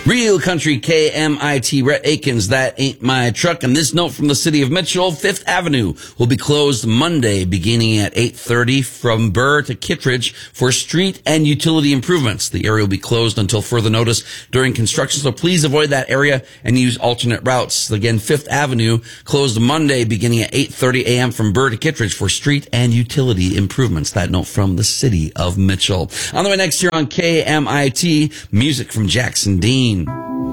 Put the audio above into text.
Real Country KMIT, Rhett Akins, That Ain't My Truck. And this note from the city of Mitchell, Fifth Avenue will be closed Monday beginning at 8:30 from Burr to Kittredge for street and utility improvements. The area will be closed until further notice during construction, so please avoid that area and use alternate routes. Again, Fifth Avenue closed Monday beginning at 8:30 a.m. from Burr to Kittredge for street and utility improvements. That note from the city of Mitchell. On the way next here on KMIT, music from Jackson Dean.